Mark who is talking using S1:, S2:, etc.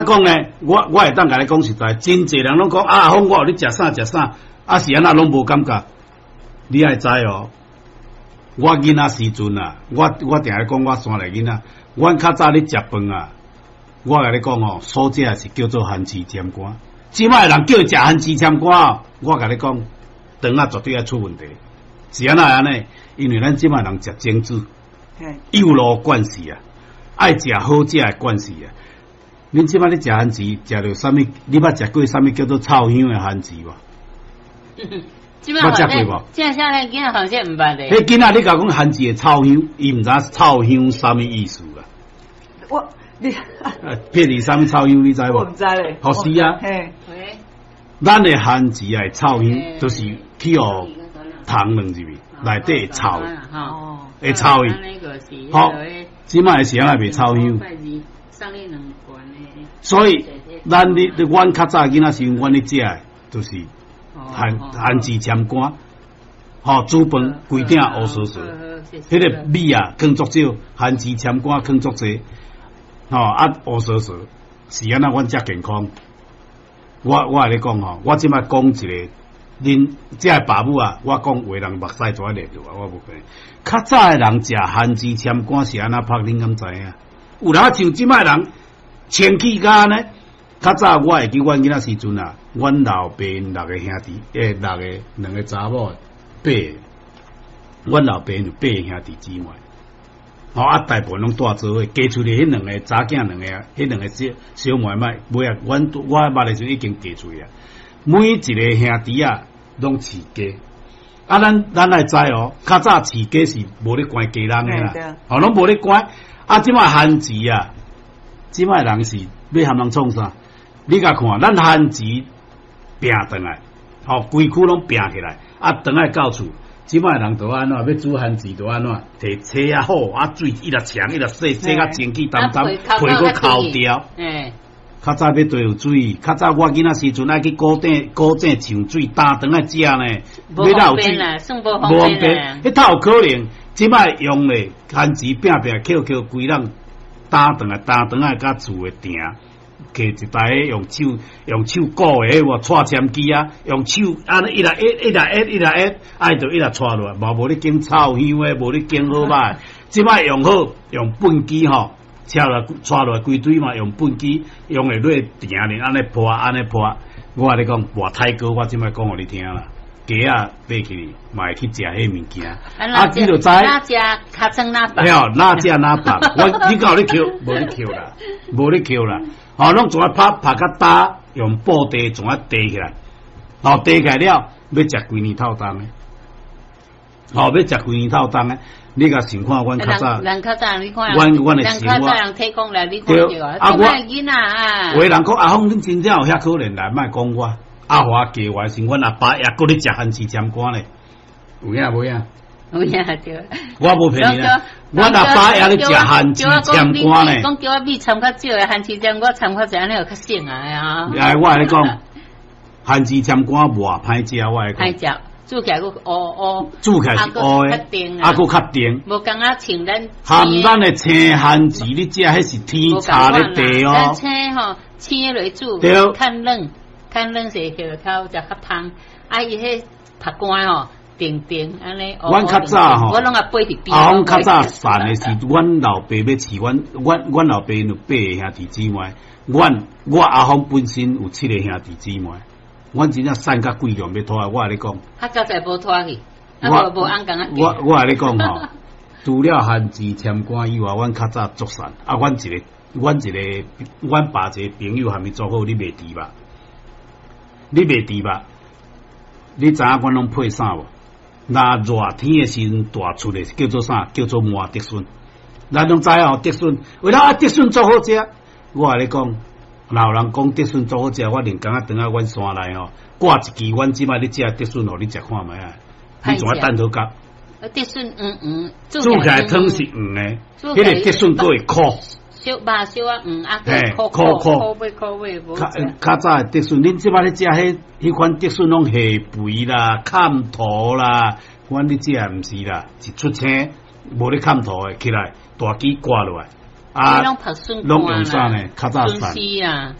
S1: 讲呢，我会当甲你讲实在，真侪人拢讲啊，好我你食啥食啥，啊是安那拢无感觉。你爱知哦，我囡仔时阵啊，我定来讲我山内囡仔，阮较早咧食饭啊，我甲你讲哦，所食是叫做番薯尖干。即摆人叫伊食番薯尖干，我甲你讲，肠啊绝对要出问题。是安那安尼？因为咱即摆人食精致，幼路惯势啊，爱食好食的惯势啊。恁即摆咧食番薯，食着啥物？你捌食过啥物叫做臭香的番薯无？
S2: 我食过无？即下咧囡仔好像毋捌咧。
S1: 迄囡仔你甲讲番薯的臭香，伊毋知臭香啥物意思啊？
S3: 你
S1: 骗你啥物臭香？你知无？
S3: 我毋知咧。
S1: 好是啊。
S2: 嘿，
S1: 咱的番薯的臭香，就是去互糖弄入去，内底会臭，会臭伊。好，即摆是安尼袂臭香。所以，阮较早囡仔时，阮咧食的就是番薯尖干，吼煮饭规鼎乌趖趖，迄个米啊放足少，番薯尖干放足济，吼乌趖趖，是安那阮才健康。我甲你讲吼，我即摆讲一个，恁即个爸母啊，我讲话人目屎怎啊裂着啊，我无可能。较早的人食番薯尖干是安那拍，恁敢知影？有哪像即摆人？前气家呢？较早我会记阮囡仔时阵啊，阮老爸6个兄弟，两个查某8个，阮老爸就8个兄弟姊妹，吼啊，大部分拢住做伙，加出去迄两个查囝两个啊，迄两个小妹妹，尾啊，我捌的时候已经加出去啊，每一个兄弟啊，拢饲鸡。啊，咱来知哦，较早饲鸡是无咧关鸡人的啦，吼，拢无咧关。啊，即摆番薯啊。即摆人是要含人创啥？你甲看，咱番薯拼转来，吼，规区拢拼起来，啊，转来到厝。即摆人都安怎？要煮番薯都安怎？摕车啊好，啊水伊来强，伊来洗甲蒸气淡淡，配个烤掉。较早要对有水，较早我囡仔时阵爱去古井上水打转来食呢。
S2: 无方便啦，算无方便啦。
S1: 迄套有可能，即摆用咧番薯拼扣规人。打转来，甲厝的埕，摕一台用手鼓的迄掣签机啊，用手安尼一来，爱就一来掣落来，无咧经臭香的，无咧经好歹。即摆用好用畚箕吼，掣落来规堆嘛，用畚箕用来落埕咧，安尼破。我甲你讲，活太高，我即摆讲互你听啦。鸡啊，买起嘛会去食迄物件，啊，你就知
S2: 哪只较算哪办？
S1: 哪只哪办？你讲你扣，无咧扣啦，吼，拢总啊拍甲打，用布袋总啊袋起来，吼，袋起来了，要食规年透当的，吼，要食规年透当的，你甲想看阮较早，
S2: 人较早你看，
S1: 阮的生活，
S2: 人体讲来你看着啊，我囡仔啊，
S1: 有人讲阿凤，恁真正有遐可怜来，莫讲我。阿华家外是阮阿爸也搁咧食番薯尖干咧，有影无影？
S2: 有影对。
S1: 我无骗你啦，阮阿爸也咧食番薯尖干咧。
S2: 讲叫我米掺较少诶，番薯尖我掺较济安尼有较省啊。
S1: 哎，我来讲，番薯尖干偌歹食，我来讲。
S2: 歹食，煮起来佫乌，
S1: 煮起来是乌诶，啊佫较甜。
S2: 无共啊像咱
S1: 含咱诶青番薯，你食迄是天差咧地哦。
S2: 咱青吼青落煮，看冷。看冷些去较食较香，啊伊迄拍干吼，定安尼。
S1: 阮较早吼，
S2: 我拢啊背伫边。
S1: 啊，阮较早散诶是阮老爸要饲阮老爸有8个兄弟姊妹，我阿峰本身有7个兄弟姊妹，阮真正散甲贵强要拖，我甲你讲。
S2: 较早才无拖去，无按共啊。
S1: 我甲你讲吼，除了番薯添干以外，阮较早足散。啊，阮爸一个朋友还没做好，你袂知吧？你知影阮拢配啥无？那热天诶时阵大出诶叫做啥？叫做麻竹笋。咱拢知哦，竹笋为了竹笋足好食。我甲你讲，若有人讲竹笋足好食，我连刚等下阮山内吼，挂一支阮即摆咧食竹笋，互你食看觅啊。你怎啊蛋头夹？
S2: 竹笋
S1: 煮起来汤是黄诶，迄个竹笋佫会苦。
S2: 小啊苦味，
S1: 较早诶竹笋，恁即摆咧食迄款竹笋拢下肥啦、砍头啦，阮咧食毋是啦，是出青，无咧砍头诶，起来大枝刮落来， 拢用啥呢？较早
S2: 笋丝啊。